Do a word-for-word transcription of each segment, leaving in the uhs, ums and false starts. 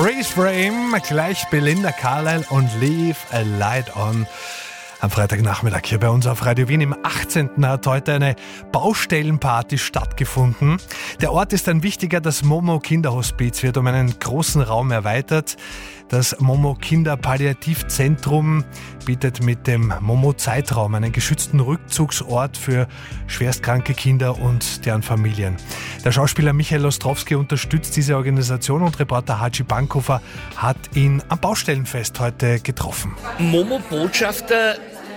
Freeze Frame, gleich Belinda Carlisle und Leave a Light On. Am Freitagnachmittag hier bei uns auf Radio Wien. Im achtzehnten hat heute eine Baustellenparty stattgefunden. Der Ort ist ein wichtiger, das Momo Kinderhospiz wird um einen großen Raum erweitert. Das Momo Kinderpalliativzentrum bietet mit dem Momo Zeitraum einen geschützten Rückzugsort für schwerstkranke Kinder und deren Familien. Der Schauspieler Michael Ostrowski unterstützt diese Organisation und Reporter Haji Bankhofer hat ihn am Baustellenfest heute getroffen. Momo Botschafter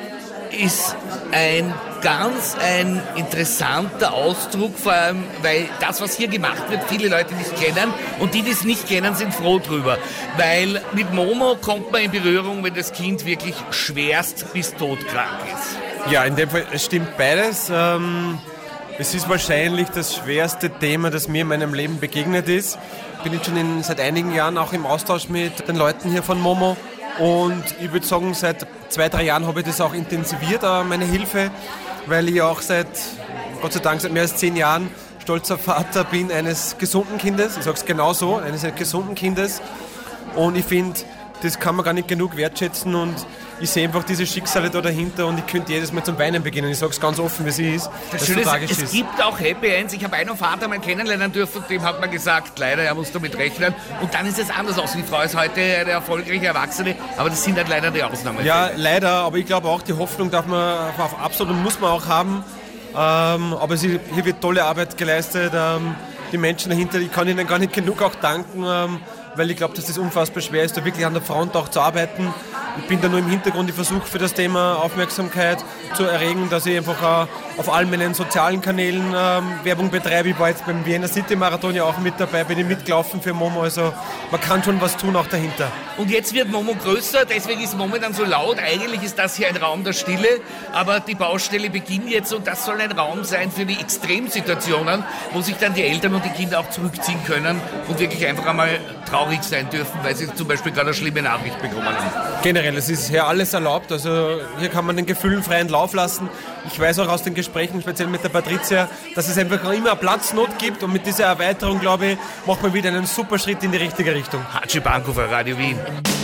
ist ein ganz ein interessanter Ausdruck, vor allem, weil das, was hier gemacht wird, viele Leute nicht kennen und die, die es nicht kennen, sind froh drüber. Weil mit Momo kommt man in Berührung, wenn das Kind wirklich schwerst bis todkrank ist. Ja, in dem Fall, es stimmt beides. Ähm, es ist wahrscheinlich das schwerste Thema, das mir in meinem Leben begegnet ist. Ich bin jetzt schon in, seit einigen Jahren auch im Austausch mit den Leuten hier von Momo. Und ich würde sagen, seit zwei, drei Jahren habe ich das auch intensiviert, meine Hilfe, weil ich auch seit, Gott sei Dank, seit mehr als zehn Jahren stolzer Vater bin eines gesunden Kindes. Ich sage es genau so, eines gesunden Kindes. Und ich finde, das kann man gar nicht genug wertschätzen und ich sehe einfach diese Schicksale da dahinter und ich könnte jedes Mal zum Weinen beginnen. Ich sage es ganz offen, wie es ist. Das Schöne ist, es ist. gibt auch Happy Ends. Ich habe einen Vater mal kennenlernen dürfen, dem hat man gesagt, leider, er muss damit rechnen. Und dann ist es anders aus. Die Frau ist heute eine erfolgreiche Erwachsene, aber das sind halt leider die Ausnahmen. Ja, leider, aber ich glaube auch, die Hoffnung darf man auf absolut muss man auch haben. Ähm, aber sie, hier wird tolle Arbeit geleistet. Ähm, die Menschen dahinter, ich kann ihnen gar nicht genug auch danken, ähm, weil ich glaube, dass das unfassbar schwer ist, da wirklich an der Front auch zu arbeiten. Ich bin da nur im Hintergrund, ich versuche für das Thema Aufmerksamkeit zu erregen, dass ich einfach auch auf allen meinen sozialen Kanälen ähm, Werbung betreibe. Ich war jetzt beim Vienna City Marathon ja auch mit dabei, bin ich mitgelaufen für Momo, also man kann schon was tun auch dahinter. Und jetzt wird Momo größer, deswegen ist momentan so laut. Eigentlich ist das hier ein Raum der Stille, aber die Baustelle beginnt jetzt und das soll ein Raum sein für die Extremsituationen, wo sich dann die Eltern und die Kinder auch zurückziehen können und wirklich einfach einmal traurig sein dürfen, weil sie zum Beispiel gerade eine schlimme Nachricht bekommen haben. Generell, es ist hier alles erlaubt, also hier kann man den Gefühlen freien Lauf lassen. Ich weiß auch aus den Gesprächen, speziell mit der Patricia, dass es einfach immer eine Platznot gibt und mit dieser Erweiterung, glaube ich, macht man wieder einen super Schritt in die richtige Richtung. Haji Bankhofer, Radio Wien.